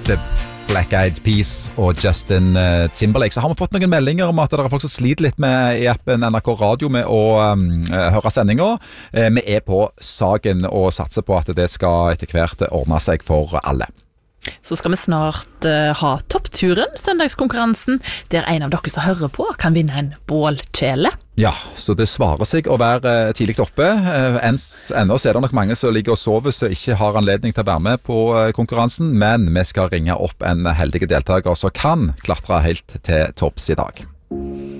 The Black Eyed Peas og Justin Timberlake. Så har vi fått noen meldinger om at det er folk som sliter litt med i appen NRK Radio med å høre sendinger. Vi på saken og satser på at det skal etter hvert ordne seg for alle. Så skal vi snart ha toppturen, søndagskonkurransen, der en av dere som hører på kan vinne en bålkjele. Ja, så det svarer seg å være tidlig oppe. Ennå er det nok mange som ligger og sover så ikke har anledning til å være med på konkurransen, men vi skal ringe opp en heldig deltaker som kan klatre helt til topps i dag.